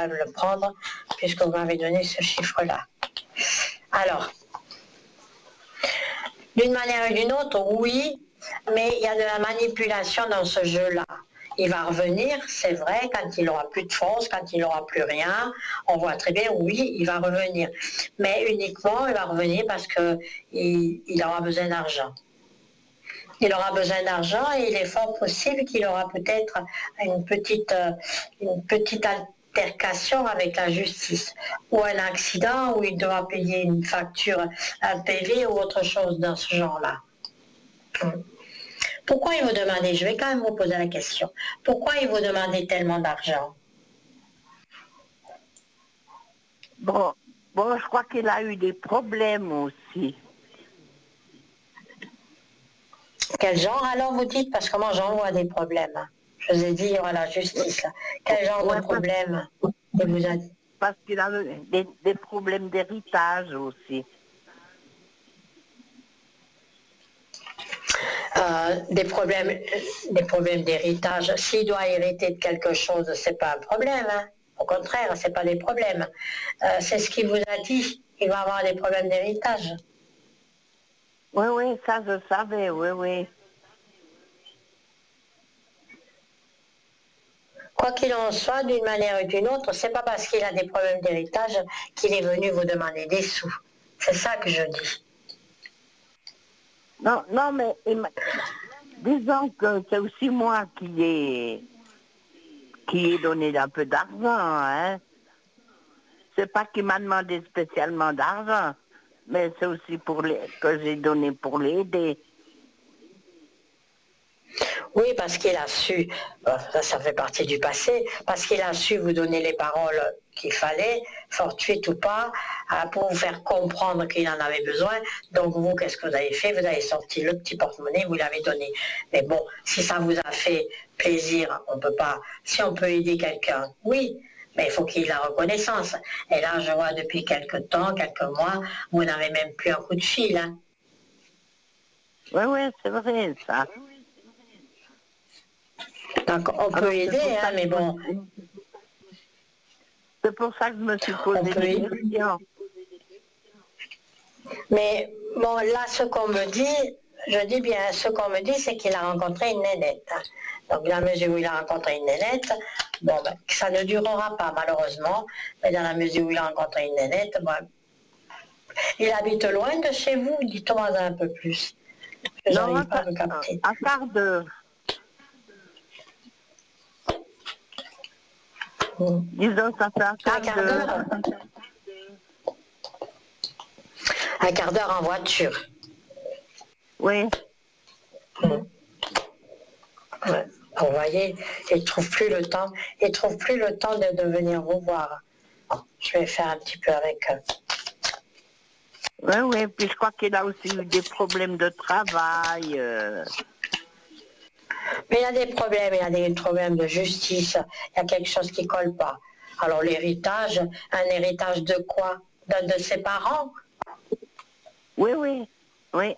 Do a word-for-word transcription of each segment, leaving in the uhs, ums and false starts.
même le prendre, puisque vous m'avez donné ce chiffre-là. Alors, d'une manière ou d'une autre, oui, mais il y a de la manipulation dans ce jeu-là. Il va revenir, c'est vrai, quand il n'aura plus de force, quand il n'aura plus rien, on voit très bien, oui, il va revenir. Mais uniquement, il va revenir parce qu'il il aura besoin d'argent. Il aura besoin d'argent et il est fort possible qu'il aura peut-être une petite, une petite altercation avec la justice ou un accident où il devra payer une facture, un P V ou autre chose dans ce genre-là. Pourquoi il vous demandait, je vais quand même vous poser la question, pourquoi il vous demandait tellement d'argent? Bon, bon, je crois qu'il a eu des problèmes aussi. Quel genre alors vous dites? Parce que moi j'en vois des problèmes. Je vous ai dit, il y aura la justice. Là. Quel genre Ouais, de problème il vous a dit? Parce qu'il a des, des problèmes d'héritage aussi. Euh, des problèmes, des problèmes d'héritage. S'il doit hériter de quelque chose, c'est pas un problème. Hein. Au contraire, c'est pas des problèmes. Euh, c'est ce qu'il vous a dit. Il va avoir des problèmes d'héritage. Oui, oui, ça je savais, oui, oui. Quoi qu'il en soit, d'une manière ou d'une autre, c'est pas parce qu'il a des problèmes d'héritage qu'il est venu vous demander des sous. C'est ça que je dis. Non, non, mais disons que c'est aussi moi qui ai, qui ai donné un peu d'argent, hein. C'est pas qu'il m'a demandé spécialement d'argent, mais c'est aussi pour les, que j'ai donné pour l'aider. Oui, parce qu'il a su, ça, ça fait partie du passé, parce qu'il a su vous donner les paroles qu'il fallait, fortuites ou pas, pour vous faire comprendre qu'il en avait besoin. Donc vous, qu'est-ce que vous avez fait? Vous avez sorti le petit porte-monnaie, vous l'avez donné. Mais bon, si ça vous a fait plaisir, on peut pas, si on peut aider quelqu'un, oui, mais il faut qu'il ait la reconnaissance. Et là, je vois depuis quelques temps, quelques mois, vous n'avez même plus un coup de fil. Hein. Oui, oui, c'est vrai, ça. Donc on peut Alors, aider, hein, mais bon. C'est pour ça que je me suis posé des questions. Mais bon, là, ce qu'on me dit, je dis bien, ce qu'on me dit, c'est qu'il a rencontré une nénette. Donc, dans la mesure où il a rencontré une nénette, bon, ben, ça ne durera pas, malheureusement, mais dans la mesure où il a rencontré une nénette, bon, il habite loin de chez vous, dites-moi un peu plus. Je Non, n'arrive pas à me un, capter. un quart d'heure. Mmh. Disons, ça fait un quart, Un quart d'heure. Un quart d'heure en voiture. Oui. Mmh. Ouais. Vous voyez, il ne trouve plus le temps, il trouve plus le temps de, de venir vous voir. Je vais faire un petit peu avec eux. Oui, oui, puis je crois qu'il a aussi eu des problèmes de travail. Euh... Mais il y a des problèmes, il y a des problèmes de justice, il y a quelque chose qui ne colle pas. Alors l'héritage, un héritage de quoi? de, de ses parents? Oui, oui, oui.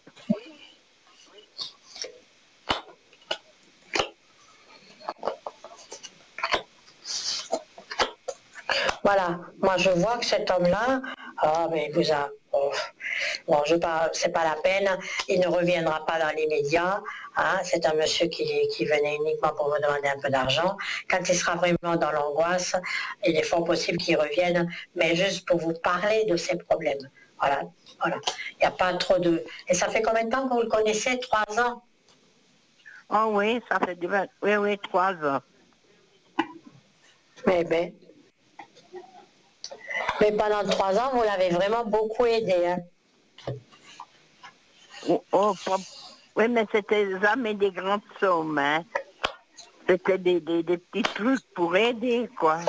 Voilà, moi je vois que cet homme-là, ah mais il vous a... Oh, bon, je pas, c'est pas la peine, il ne reviendra pas dans l'immédiat, hein, c'est un monsieur qui, qui venait uniquement pour vous demander un peu d'argent. Quand il sera vraiment dans l'angoisse, il est fort possible qu'il revienne, mais juste pour vous parler de ses problèmes. Voilà, voilà. Il n'y a pas trop de... Et ça fait combien de temps que vous le connaissez? Trois ans? Oh oui, ça fait du... Oui, oui, trois ans. Mais ben... Mais pendant trois ans, vous l'avez vraiment beaucoup aidé. Hein. Oh, oh, oui, mais c'était jamais des grandes sommes. Hein. C'était des, des, des petits trucs pour aider, quoi.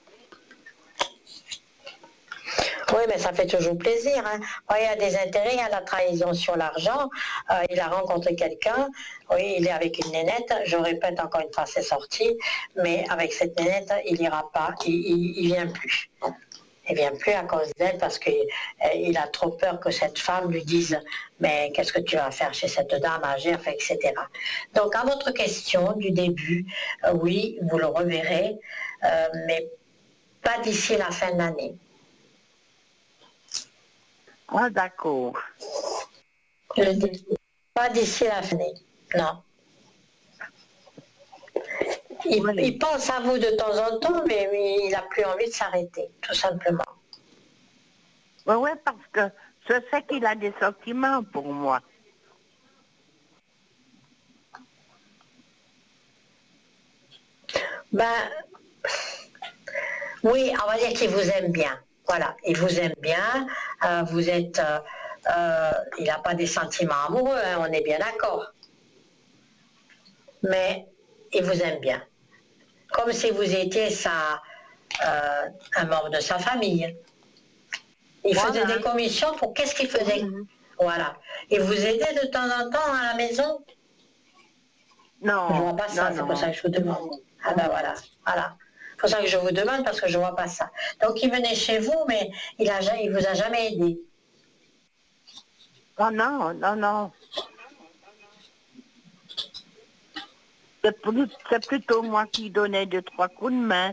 Oui, mais ça fait toujours plaisir. Hein. Oui, il y a des intérêts, il y a la trahison sur l'argent. Euh, il a rencontré quelqu'un, oui, il est avec une nénette. Je répète encore une fois, c'est sorti. Mais avec cette nénette, il n'ira pas, il ne vient plus. Il ne vient plus à cause d'elle parce qu'il euh, a trop peur que cette femme lui dise « mais qu'est-ce que tu vas faire chez cette dame âgée ?» et cetera. Donc à votre question du début, euh, oui, vous le reverrez, euh, mais pas d'ici la fin de l'année. Ah, d'accord. Je dis pas d'ici la fin de l'année, non. Il, Oui. il pense à vous de temps en temps, mais, mais il n'a plus envie de s'arrêter, tout simplement. Oui, ouais, parce que je sais qu'il a des sentiments pour moi. Ben, oui, on va dire qu'il vous aime bien. Voilà, il vous aime bien. Euh, vous êtes, euh, euh, il n'a pas des sentiments amoureux, hein, on est bien d'accord. Mais il vous aime bien. Comme si vous étiez sa, euh, un membre de sa famille. Il faisait Voilà. des commissions pour qu'est-ce qu'il faisait. Voilà. Et vous aidez de temps en temps à la maison? Non, Je vois pas ça, non, c'est non. pour ça que je vous demande. Ah ben voilà, voilà. C'est pour ça que je vous demande parce que je vois pas ça. Donc il venait chez vous, mais il a, il vous a jamais aidé. Oh non, non, non. C'est plus- c'est plutôt moi qui donnais deux, trois coups de main.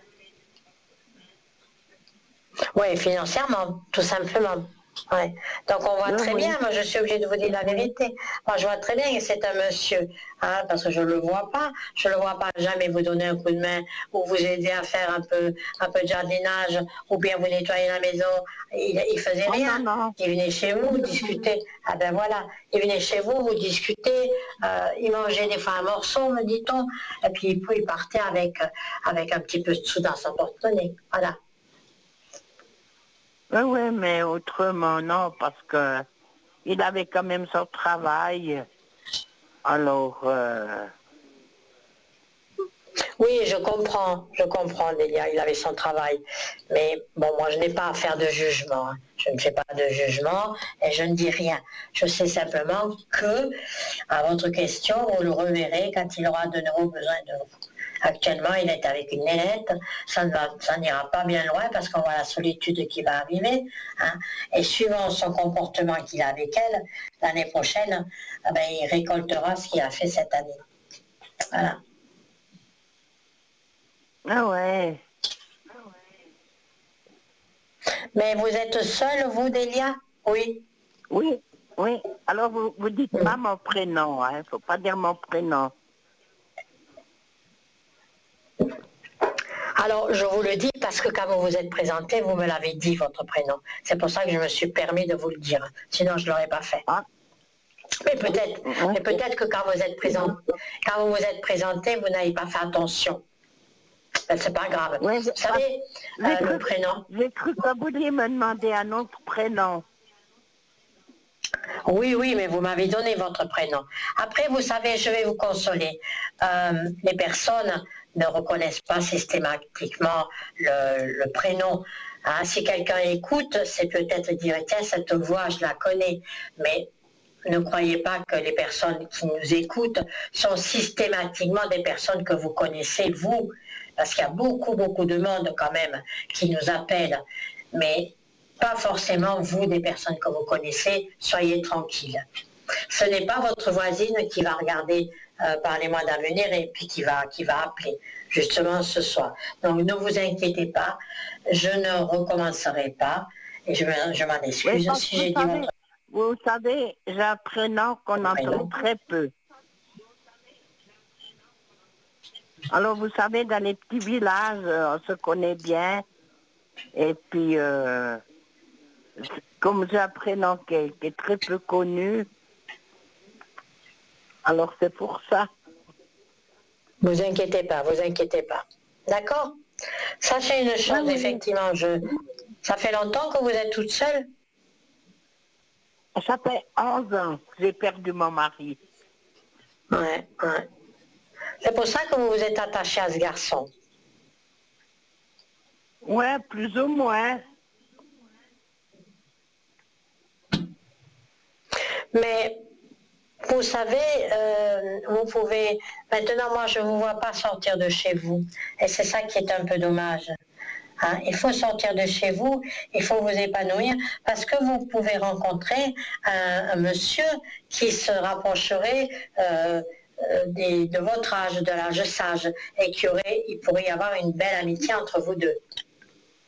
Oui, financièrement, tout simplement. Ouais. Donc on voit Oui, très oui. bien, moi je suis obligée de vous dire la vérité. Moi je vois très bien que c'est un monsieur, hein, parce que je ne le vois pas, je ne le vois pas jamais vous donner un coup de main ou vous aider à faire un peu, un peu de jardinage ou bien vous nettoyer la maison. Il, il faisait Oh non, rien. non. Il venait chez vous, discuter. Ah ben voilà, il venait chez vous, vous discutez, euh, il mangeait des fois un morceau, me dit-on, et puis, puis il partait avec, avec un petit peu de sous dans son porte-monnaie. Voilà. Oui, oui, mais autrement, non, parce que il avait quand même son travail. Alors, euh, Oui, je comprends, je comprends, Delia, il avait son travail. Mais bon, moi, je n'ai pas à faire de jugement. hein. Je ne fais pas de jugement et je ne dis rien. Je sais simplement que, à votre question, vous le reverrez quand il aura de nouveau besoin de vous. Actuellement, il est avec une nénette, ça ne va, ça n'ira pas bien loin parce qu'on voit la solitude qui va arriver. hein. Et suivant son comportement qu'il a avec elle, l'année prochaine, eh ben, il récoltera ce qu'il a fait cette année. Voilà. ah ouais. Mais vous êtes seule, vous, Delia? Oui. Oui, oui. Alors, vous, vous dites pas Mm. mon prénom, hein. Faut pas dire mon prénom. Alors, je vous le dis parce que quand vous vous êtes présenté, vous me l'avez dit, votre prénom. C'est pour ça que je me suis permis de vous le dire. Sinon, je ne l'aurais pas fait. Ah, Mais peut-être, ouais. mais peut-être que quand vous êtes présent, quand vous vous êtes présenté, vous n'avez pas fait attention. Ben, c'est pas grave. Ouais, Vous j'ai ah, savez, j'ai euh, le cru, prénom. j'ai cru que vous vouliez me demander un autre prénom. Oui, oui, mais vous m'avez donné votre prénom. Après, vous savez, je vais vous consoler. Euh, les personnes ne reconnaissent pas systématiquement le, le prénom. Hein, si quelqu'un écoute, c'est peut-être dire, tiens, cette voix, je la connais. Mais ne croyez pas que les personnes qui nous écoutent sont systématiquement des personnes que vous connaissez, vous. Parce qu'il y a beaucoup, beaucoup de monde quand même qui nous appelle. Mais pas forcément vous, des personnes que vous connaissez, soyez tranquille. Ce n'est pas votre voisine qui va regarder euh, par les mois d'avenir et puis qui va, qui va appeler, justement ce soir. Donc ne vous inquiétez pas, je ne recommencerai pas et je, me- je m'en Oui, excuse parce que si vous j'ai dit savez, votre vous savez, j'ai un prénom qu'on entend prénom. très peu. Alors, vous savez, dans les petits villages, euh, on se connaît bien. Et puis, euh, comme j'ai un prénom qui est, qui est très peu connu, alors c'est pour ça. Vous inquiétez pas, vous inquiétez pas. D'accord? Sachez une Oui, chose, oui. effectivement, je... ça fait longtemps que vous êtes toute seule? Ça fait onze ans que j'ai perdu mon mari. Ouais, ouais. C'est pour ça que vous vous êtes attachée à ce garçon. Ouais, plus ou moins. Mais vous savez, euh, vous pouvez... Maintenant, moi, je ne vous vois pas sortir de chez vous. Et c'est ça qui est un peu dommage. Hein, il faut sortir de chez vous, il faut vous épanouir, parce que vous pouvez rencontrer un, un monsieur qui se rapprocherait euh, euh, des- de votre âge, de l'âge sage, et qui aurait, il pourrait y avoir une belle amitié entre vous deux.